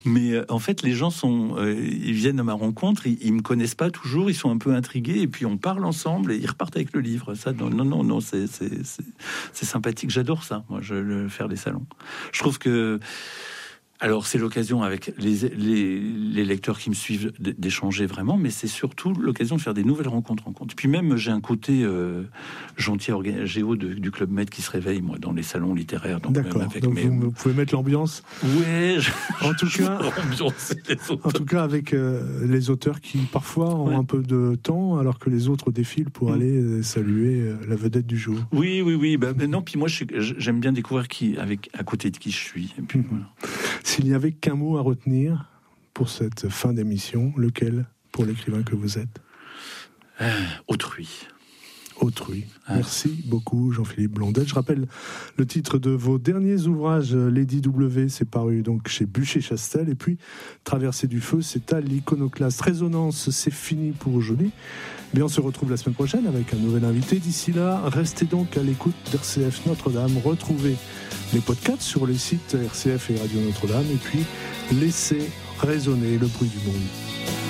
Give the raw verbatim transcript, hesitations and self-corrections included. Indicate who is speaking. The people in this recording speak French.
Speaker 1: Mais euh, en fait, les gens sont, euh, ils viennent à ma rencontre, ils, ils me connaissent pas toujours, ils sont un peu intrigués, et puis on parle ensemble et ils repartent avec le livre. Ça, non, non, non, non c'est, c'est, c'est, c'est sympathique. J'adore ça, moi, je le faire les salons. Je trouve que alors, c'est l'occasion avec les, les, les lecteurs qui me suivent d'échanger vraiment, mais c'est surtout l'occasion de faire des nouvelles rencontres. rencontres. Puis même, j'ai un côté euh, gentil géo de, du Club Med qui se réveille, moi, dans les salons littéraires. Donc
Speaker 2: D'accord,
Speaker 1: même avec
Speaker 2: donc
Speaker 1: mes...
Speaker 2: vous, vous pouvez mettre l'ambiance.
Speaker 1: Ouais, je...
Speaker 2: en tout cas, en tout cas avec euh, les auteurs qui parfois ont ouais. un peu de temps, alors que les autres défilent pour mmh. aller euh, saluer euh, la vedette du jour.
Speaker 1: Oui, oui, oui. Ben, ben non, puis moi, je, j'aime bien découvrir qui, avec, à côté de qui je suis. Et puis, mmh. voilà.
Speaker 2: S'il n'y avait qu'un mot à retenir pour cette fin d'émission, lequel pour l'écrivain que vous êtes ?
Speaker 1: euh, Autrui.
Speaker 2: Autrui. Ah. Merci beaucoup Jean-Philippe Blondel. Je rappelle le titre de vos derniers ouvrages. Lady W, c'est paru donc chez Bûcher-Chastel, et puis Traversée du feu, c'est à l'Iconoclaste. Résonance, c'est fini pour aujourd'hui. Bien, on se retrouve la semaine prochaine avec un nouvel invité. D'ici là, restez donc à l'écoute d'R C F Notre-Dame. Retrouvez les podcasts sur les sites R C F et Radio Notre-Dame, et puis laissez résonner le bruit du monde.